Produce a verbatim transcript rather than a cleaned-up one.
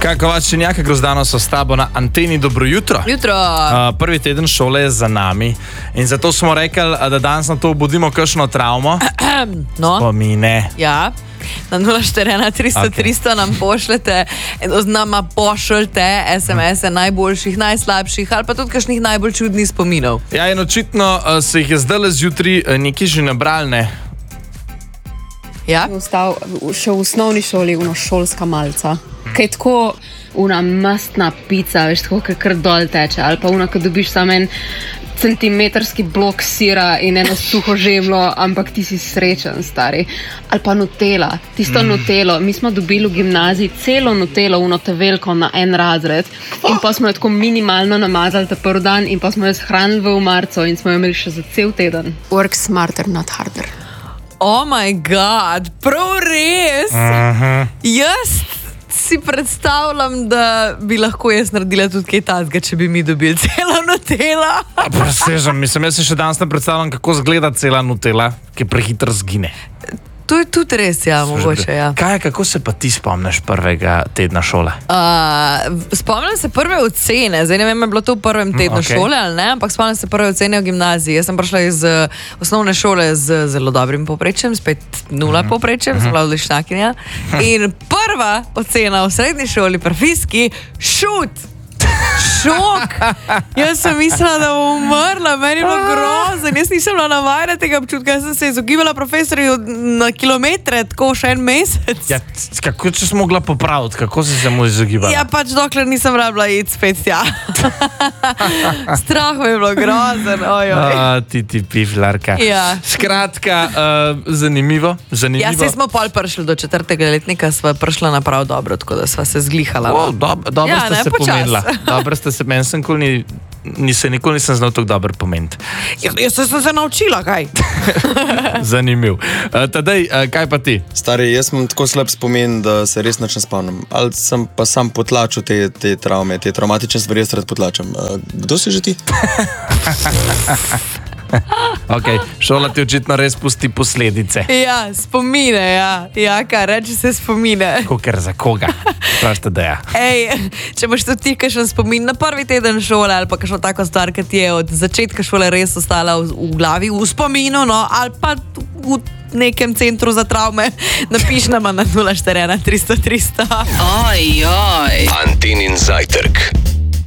Kaj, Kovačenjaka Grozdano so s tabo na anteni. Dobro jutro. Jutro. Uh, prvi teden šole je za nami in zato smo rekli, da danes na to obudimo kakšno travmo. No. Spomine. Ja. Na nula štiri ena tristo tristo okay. nam pošljete, nama pošljete es em es-e najboljših, najslabših ali pa tudi kakšnih najbolj čudnih spominov. Ja, in očitno uh, se jih je zdaj zjutraj uh, nekaj že nabrali, ne? Ja? Ostal še v osnovni šoli, uno šolska malca. Kaj tako una mastna pica, veš, tako kar dol teče, ali pa una, ko dobiš samo en centimetrski blok sira in eno suho žemlo, ampak ti si srečen, stari. Ali pa Nutella, tisto mm. Nutello. Mi smo dobili v gimnaziji celo Nutello, uno te veliko na en razred in pa smo jo tako minimalno namazali ta prvi dan in pa smo jo shranili v marcu in smo jo imeli še za cel teden. Work smarter, not harder. Oh my god, prav res? Uh-huh. Jaz si predstavljam, da bi lahko jaz naredila tudi kaj tazga, če bi mi dobili celo Nutella. Presežem, mislim, jaz si še danes ne predstavljam, kako zgleda cela Nutella, ki prehitro zgine. To je tudi res, ja, mogoče, ja. Kaj, kako se pa ti spomniš prvega tedna šole? Uh, spomnim se prve ocene, zdaj ne vem, je bilo to v prvem tednu okay. šole ali ne, ampak spomnim se prve ocene v gimnaziji. Jaz sem prišla iz uh, osnovne šole z zelo dobrim povprečjem, spet nula mm -hmm. povprečjem, sem bila odličnakinja. In prva ocena v srednji šoli, prfiski, šut! Šok! Jaz sem mislila, da bom umrla, meni je bilo grozen. Jaz nisem bila navajena tega občutka, jaz sem se izogibala profesorju na kilometre, tako še en mesec. Ja, kako če sem mogla popraviti, kako si se mu izogibala? Ja, pač dokler nisem rabila iti spet tja. Strah mi je bilo grozen, ojoj. A, ti ti piflarka. Ja. Skratka, uh, zanimivo, zanimivo. Ja, saj smo pol prišli do četrtega letnika, sva prišla na prav dobro, tako da sva se zglihala. O, dob, dobro ja, ste ne, se počas. pomenila. Dobro ste se, meni sem nikoli, nisem, nikoli nisem znal tako dobro pomeniti. Ja, jaz sem se naučila, kaj? Zanimiv. Uh, tadej, uh, kaj pa ti? Stari, jaz imam tako slab spomin, da se res nič ne spomnim. Ali sem pa sam potlačil te, te travme, te traumatične stvari, jaz rad potlačam. Uh, kdo si že ti? Ok, šola ti očitno res pusti posledice. Ja, spomine, ja. Ja, kaj, reči se spomine. Koker za koga? Prašte, da ja. Ej, če boš to ti kakšen spomin na prvi teden šole ali pa kakšno tako stvar, ki ti je od začetka šole res ostala v, v glavi, v spominu, no, ali pa v nekem centru za travme, napiš nama na nula štiri ena tristo tristo. Oj, oj. Antenin zajtrk.